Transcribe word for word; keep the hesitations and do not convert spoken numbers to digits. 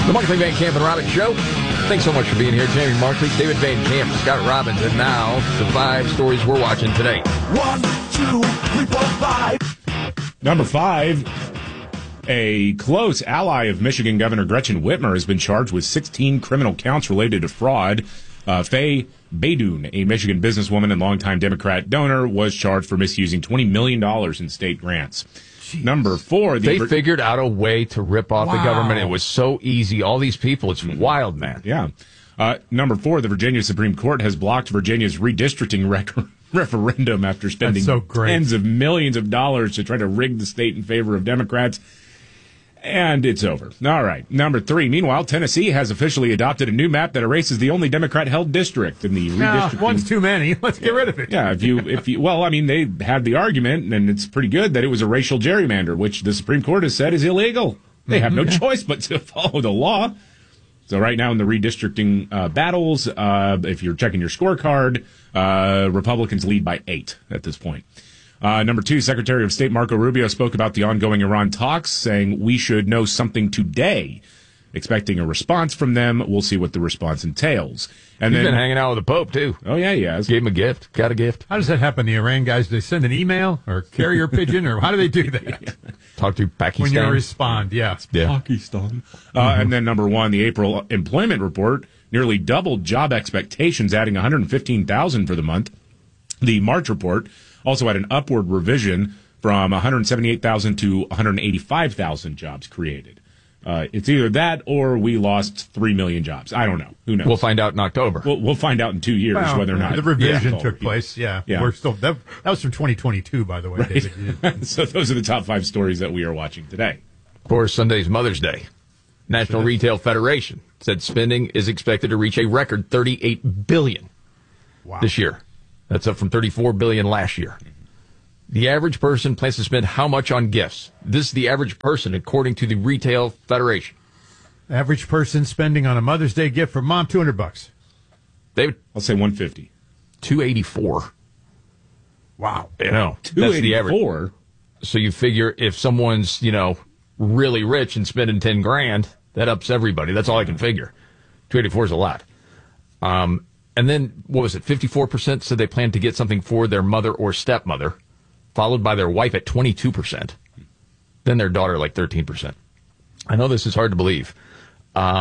The Markley, Van Camp, and Robbins Show. Thanks so much for being here. Jamie Markley, David Van Camp, Scott Robbins, and now the five stories we're watching today. One, two, three, four, five. Number five, a close ally of Michigan Governor Gretchen Whitmer has been charged with sixteen criminal counts related to fraud. Uh, Faye Beydoun, a Michigan businesswoman and longtime Democrat donor, was charged for misusing twenty million dollars in state grants. Jeez. Number four, the they Vir- figured out a way to rip off wow. the government. It was so easy. All these people, it's wild, man. Yeah. Uh, number four, the Virginia Supreme Court has blocked Virginia's redistricting rec- referendum after spending so tens of millions of dollars to try to rig the state in favor of Democrats. And it's over. All right. Number three. Meanwhile, Tennessee has officially adopted a new map that erases the only Democrat-held district in the no, redistricting. One's too many. Let's get rid of it. Yeah. If you, if you, well, I mean, they had the argument, and it's pretty good that it was a racial gerrymander, which the Supreme Court has said is illegal. They have no choice but to follow the law. So right now in the redistricting uh, battles, uh, if you're checking your scorecard, uh, Republicans lead by eight at this point. Uh, number two, Secretary of State Marco Rubio spoke about the ongoing Iran talks, saying we should know something today, expecting a response from them. We'll see what the response entails. And He's then been hanging out with the Pope, too. Oh, yeah, he has. Gave him a gift. Got a gift. How does that happen? The Iran guys, do they send an email or carrier pigeon, or how do they do that? Talk to Pakistan. When you respond, yeah. yeah. Pakistan. Uh, mm-hmm. And then number one, the April employment report nearly doubled job expectations, adding one hundred fifteen thousand for the month. The March report also had an upward revision from one hundred seventy-eight thousand to one hundred eighty-five thousand jobs created. Uh, it's either that or we lost three million jobs. I don't know. Who knows? We'll find out in October. We'll, we'll find out in two years well, whether or not the revision yeah. took place. Yeah, yeah. We're still that, that was from twenty twenty-two, by the way. Right. David. So those are the top five stories that we are watching today. Of course, Sunday's Mother's Day. National Retail Federation said spending is expected to reach a record thirty-eight billion dollars wow. this year. That's up from thirty-four billion dollars last year. The average person plans to spend how much on gifts? This is the average person, according to the Retail Federation. Average person spending on a Mother's Day gift for mom, two hundred bucks. David? I'll say one hundred fifty. two eighty-four. Wow. You know, two that's the average. eighty-four? So you figure if someone's, you know, really rich and spending ten grand, that ups everybody. That's all I can figure. two eighty-four is a lot. Um, and then, what was it, fifty-four percent said they plan to get something for their mother or stepmother, followed by their wife at twenty-two percent. Then their daughter, like thirteen percent. I know this is hard to believe. Uh,